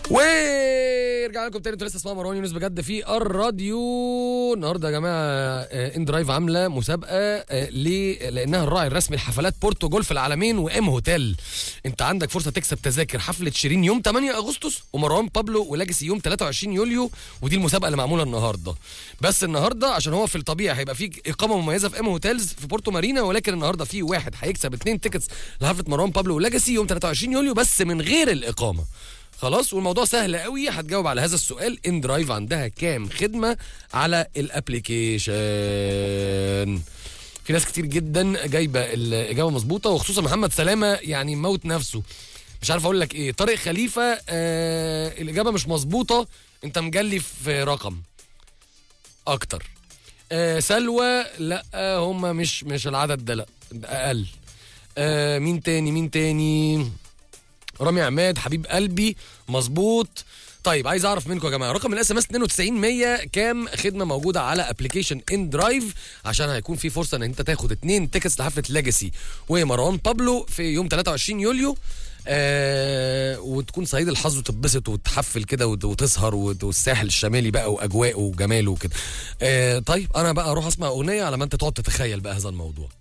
ورجعنا لكم تاني. انتوا لسه اسمها مروان يونس بجد في الراديو. النهارده يا جماعه ان درايف عامله مسابقه ليه؟ لانها الراعي الرسمي لحفلات بورتو جولف العالمين وام هوتيل. انت عندك فرصه تكسب تذاكر حفله شيرين يوم 8 اغسطس ومروان بابلو ولاجسي يوم 23 يوليو، ودي المسابقه اللي معموله النهارده. بس النهارده عشان هو في الطبيعي هيبقى في اقامه مميزه في ام هوتيلز في بورتو مارينا، ولكن النهارده في واحد هيكسب 2 تيكتس لحفله مروان بابلو ولاجسي يوم 23 يوليو بس من غير الاقامه. خلاص، والموضوع سهل قوي. هتجاوب على هذا السؤال. ان درايف عندها كام خدمه على الابليكيشن؟ في ناس كتير جدا جايبه الاجابه مظبوطه، وخصوصا محمد سلامه يعني موت نفسه. مش عارف اقول لك ايه. طارق خليفه الاجابه مش مظبوطه، انت مجلي في رقم اكتر. سلوى لا، هم مش العدد ده، لا اقل. مين تاني؟ رامي عماد حبيب قلبي مظبوط. طيب عايز اعرف منكم يا جماعه رقم الاس ام اس 92100 كام خدمه موجوده على ابلكيشن ان درايف، عشان هيكون في فرصه ان انت تاخد 2 تيكتس لحفله لاجاسي ومروان بابلو في يوم 23 يوليو. وتكون سعيد الحظ وتتبسط وتحفل كده وتسهر والساحل الشمالي بقى واجواءه وجماله وكده. طيب انا بقى اروح اسمع اغنيه على ما انت تقعد تتخيل بقى هذا الموضوع.